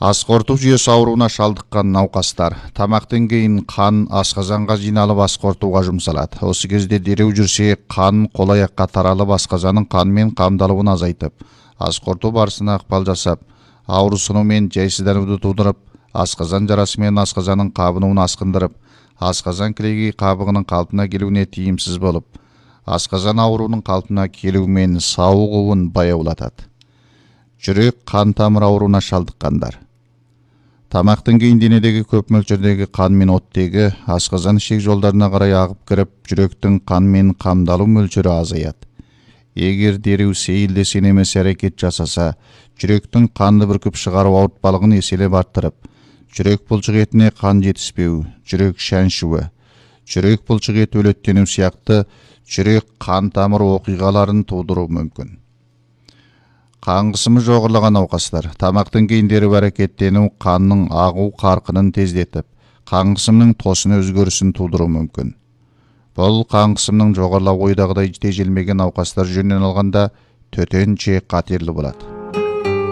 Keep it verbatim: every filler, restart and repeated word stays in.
Асқорту жүйесі ауруына шалдыққан науқастар тамақтан кейін қан асқазанға жиналып асқортуға жұмсалады. Осы кезде дереу жүрсе қан қол-аяққа таралып асқазанның қанмен қамдалуын азайтып, асқорту барысына ықпал жасап, ауырсыну мен жайсыздануды тудырып, асқазан жарасы мен асқазанның қабынуын асқындырып, асқазан кілегей қабығының қалпына келуіне тиімсіз болып, асқазан ауруының қалпына келуімен сауығуын баяулатады. Жүрек қан тамыр ауруына шалдыққандар. Тамақтан кейін денедегі көп мөлшердегі қан мен оттегі асқазан ішек жолдарына қарай ағып кіріп, жүректің қанмен қамдалу мөлшері азаяды. Егер дереу сейілдесе немесе әрекет жасаса, жүректің қанды бүркіп шығару ауыртпалығын еселеп арттырып, жүрек бұлшық етіне қан жетіспеу, жүрек шаншуы, жүрек бұлшық ет өлеттену сияқты жүрек қан тамыр оқиғаларын тудыруы мүмкін. Қан қысымы жоғарылаған науқастар тамақтан кейін дереу әрекеттену қанның ағу қарқынын тездетіп, қан қысымының тосын өзгерісін тудыруы мүмкін. Бұл қан қысымының жоғарылауы ойдағыдай тежелмеген науқастар жөнінен алғанда төтенше қатерлі болады.